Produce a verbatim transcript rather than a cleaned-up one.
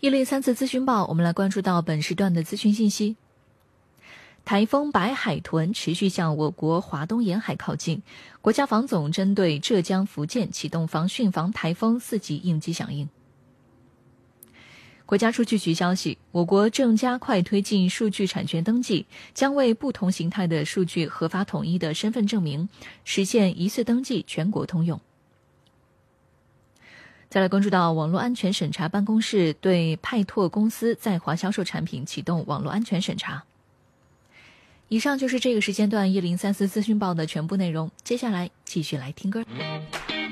一零三次资讯报，我们来关注到本时段的资讯信息。台风白海豚持续向我国华东沿海靠近，国家防总针对浙江、福建启动防汛防台风四级应急响应。国家数据局消息，我国正加快推进数据产权登记，将为不同形态的数据核发统一的身份证明，实现一次登记全国通用。再来关注到网络安全审查办公室对派拓公司在华销售产品启动网络安全审查。以上就是这个时间段一零三四资讯报的全部内容，接下来继续来听歌。